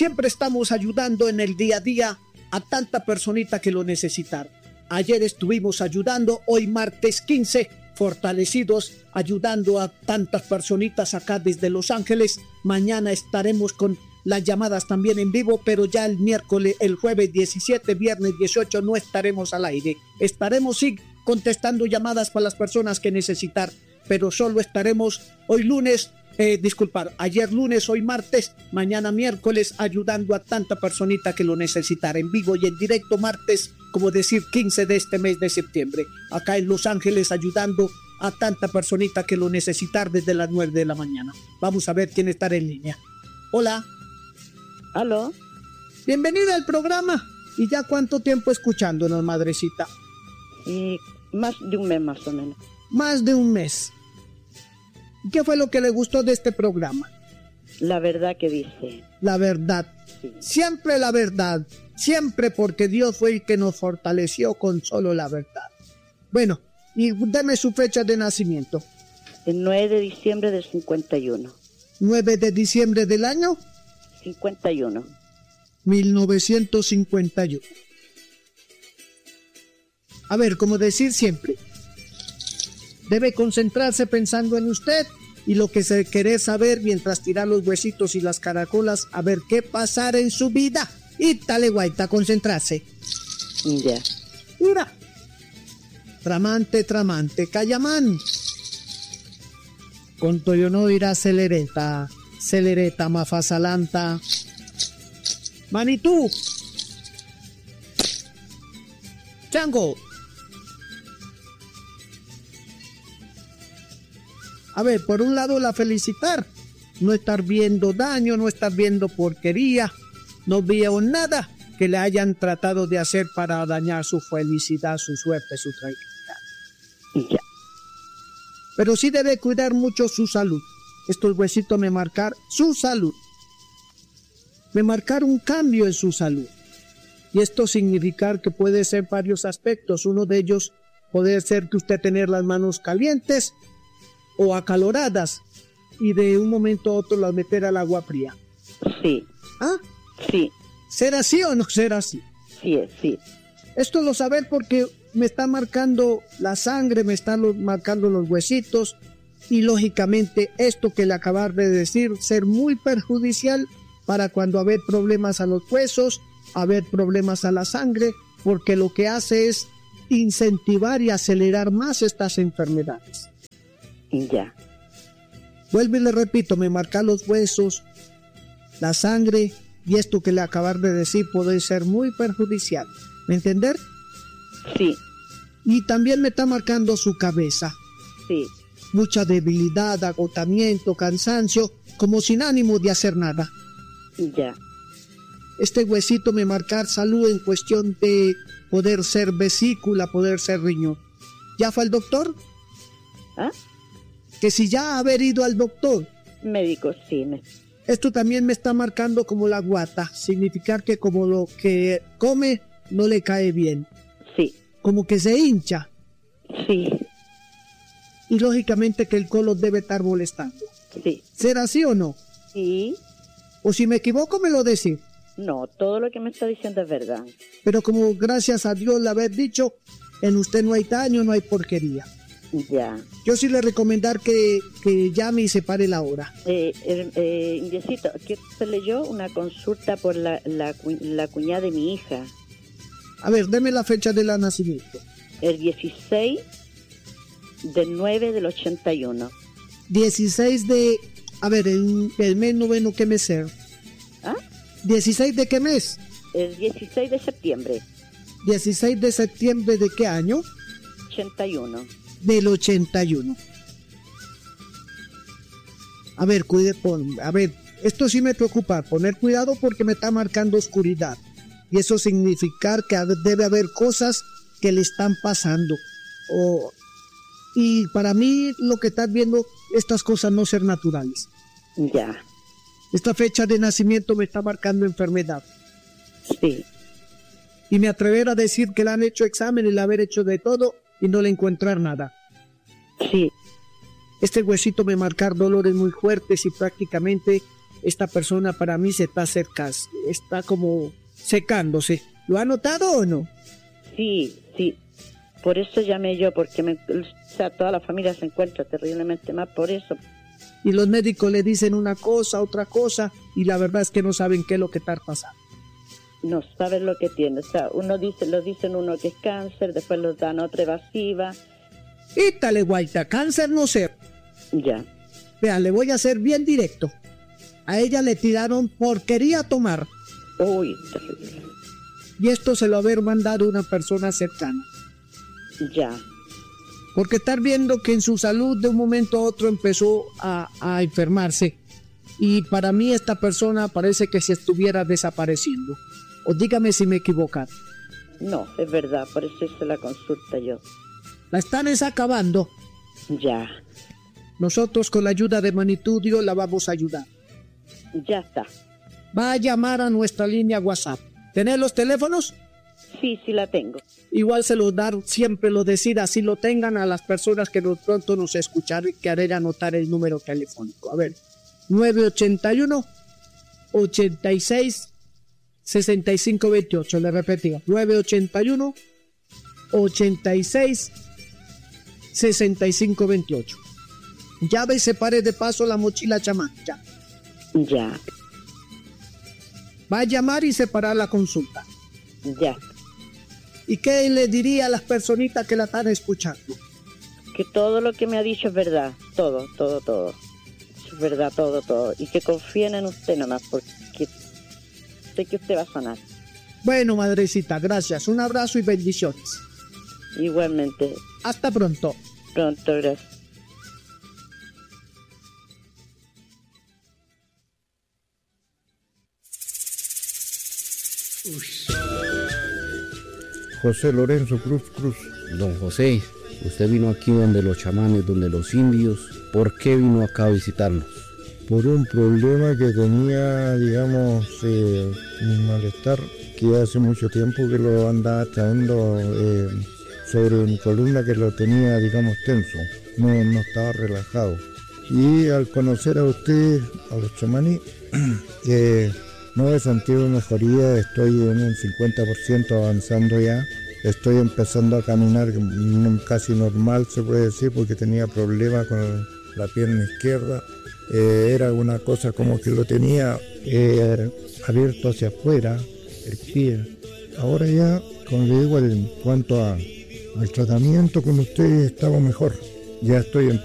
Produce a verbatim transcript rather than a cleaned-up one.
siempre estamos ayudando en el día a día a tanta personita que lo necesitan. Ayer estuvimos ayudando, hoy martes quince, fortalecidos, ayudando a tantas personitas acá desde Los Ángeles. Mañana estaremos con las llamadas también en vivo, pero ya el miércoles, el jueves diecisiete, viernes dieciocho no estaremos al aire. Estaremos sí contestando llamadas para las personas que necesitan, pero solo estaremos hoy lunes, eh, disculpar, ayer lunes, hoy martes, mañana miércoles, ayudando a tanta personita que lo necesitara en vivo y en directo martes, como decir quince de este mes de septiembre, acá en Los Ángeles ayudando a tanta personita que lo necesitar desde las nueve de la mañana. Vamos a ver quién está en línea. Hola. ¿Aló? Bienvenida al programa. ¿Y ya cuánto tiempo escuchándonos, madrecita? Y más de un mes más o menos. Más de un mes. ¿Qué fue lo que le gustó de este programa? La verdad que dice. La verdad. Sí. Siempre la verdad. Siempre, porque Dios fue el que nos fortaleció con solo la verdad. Bueno, y deme su fecha de nacimiento. El nueve de diciembre del cincuenta y uno. ¿nueve de diciembre del año? cincuenta y uno. mil novecientos cincuenta y uno. A ver, como decir siempre, debe concentrarse pensando en usted y lo que se quiere saber mientras tira los huesitos y las caracolas, a ver qué pasará en su vida. Y dale, guaita, concentrarse. Ya. Mira. Tramante, tramante, callamán. Conto yo no irá celereta, celereta mafasalanta. Manitú. Chango. A ver, por un lado la felicitar, no estar viendo daño, no estar viendo porquería, no veo nada que le hayan tratado de hacer para dañar su felicidad, su suerte, su tranquilidad. Ya. Pero sí debe cuidar mucho su salud. Estos huesitos me marcar su salud. Me marcar un cambio en su salud. Y esto significa que puede ser varios aspectos. Uno de ellos puede ser que usted tener las manos calientes o acaloradas y de un momento a otro las meter al agua fría. Sí. ¿Ah? Sí. ¿Será así o no será así? Sí, sí. Esto lo saber porque me está marcando la sangre, me están lo, marcando los huesitos y lógicamente esto que le acabar de decir ser muy perjudicial para cuando haber problemas a los huesos, haber problemas a la sangre, porque lo que hace es incentivar y acelerar más estas enfermedades. Ya. Vuelvo y le repito, me marca los huesos, la sangre y esto que le acabar de decir puede ser muy perjudicial. ¿Me entender? Sí. Y también me está marcando su cabeza. Sí. Mucha debilidad, agotamiento, cansancio, como sin ánimo de hacer nada. Ya. Este huesito me marcar salud en cuestión de poder ser vesícula, poder ser riñón. ¿Ya fue al doctor? ¿Ah? Que si ya haber ido al doctor. Médico, sí. Me... Esto también me está marcando como la guata. Significar que como lo que come no le cae bien. Sí. Como que se hincha. Sí. Y lógicamente que el colon debe estar molestando. Sí. ¿Será así o no? Sí. O si me equivoco me lo decís. No, todo lo que me está diciendo es verdad. Pero como gracias a Dios le haber dicho, en usted no hay daño, no hay porquería. Ya. Yo sí le recomendar que, que llame y se pare la hora. Eh, eh, eh, Indiecito, quiero hacerle yo una consulta por la, la, la cuñada de mi hija. A ver, deme la fecha de la nacimiento. El dieciséis del nueve del ochenta y uno. dieciséis de... A ver, el, el mes noveno, ¿qué mes es? ¿Ah? ¿dieciséis de qué mes? El dieciséis de septiembre. ¿dieciséis de septiembre de qué año? ochenta y uno. Del ochenta y uno. A ver, cuide, pon, a ver, esto sí me preocupa, poner cuidado porque me está marcando oscuridad. Y eso significa que debe haber cosas que le están pasando. O, y para mí lo que estás viendo, estas cosas no ser naturales. Ya. Esta fecha de nacimiento me está marcando enfermedad. Sí. Y me atrever a decir que le han hecho exámenes, le haber hecho de todo y no le encontrar nada. Sí. Este huesito me marcar dolores muy fuertes y prácticamente esta persona para mí se está acercando, está como secándose. ¿Lo ha notado o no? Sí, sí. Por eso llamé yo, porque me, o sea, toda la familia se encuentra terriblemente mal por eso. Y los médicos le dicen una cosa, otra cosa, y la verdad es que no saben qué es lo que está pasando. No saben lo que tiene. O sea, uno dice, lo dicen uno que es cáncer, después los dan otra evasiva. Ítale, guaita, cáncer no sé. Ya. Vea, le voy a ser bien directo. A ella le tiraron porquería tomar. Uy, terrible. Y esto se lo haber mandado una persona cercana. Ya. Porque estar viendo que en su salud de un momento a otro empezó a, a enfermarse. Y para mí esta persona parece que se estuviera desapareciendo. O dígame si me equivoco. No, es verdad, por eso hice la consulta yo. La están acabando. Ya. Nosotros con la ayuda de Manitudio la vamos a ayudar. Ya está. Va a llamar a nuestra línea WhatsApp. ¿Tenés los teléfonos? Sí, sí la tengo. Igual se los dar, siempre lo decir, así lo tengan a las personas que de pronto nos escucharon y que haré anotar el número telefónico. A ver, nueve ocho uno, ocho seis, seis cinco dos ocho, le repetía, nueve ocho uno, ocho seis, seis cinco dos ocho. Ya ve y separe de paso la mochila chamán, ya. Ya. Va a llamar y separar la consulta. Ya. ¿Y qué le diría a las personitas que la están escuchando? Que todo lo que me ha dicho es verdad. Todo, todo, todo. Es verdad, todo, todo. Y que confíen en usted nomás, porque sé que usted va a sanar. Bueno, madrecita, gracias. Un abrazo y bendiciones. Igualmente. Hasta pronto. Pronto, gracias. José Lorenzo Cruz Cruz. Don José, usted vino aquí donde los chamanes, donde los indios. ¿Por qué vino acá a visitarnos? Por un problema que tenía, digamos, eh, un malestar que hace mucho tiempo que lo andaba trayendo eh, sobre mi columna, que lo tenía, digamos, tenso. No, no estaba relajado. Y al conocer a usted, a los chamanes, eh, no he sentido mejoría, estoy en un cincuenta por ciento avanzando ya. Estoy empezando a caminar casi normal, se puede decir, porque tenía problemas con la pierna izquierda. Eh, era una cosa como que lo tenía eh, abierto hacia afuera, el pie. Ahora ya, como le digo, en cuanto a, al tratamiento con usted, estaba mejor. Ya estoy en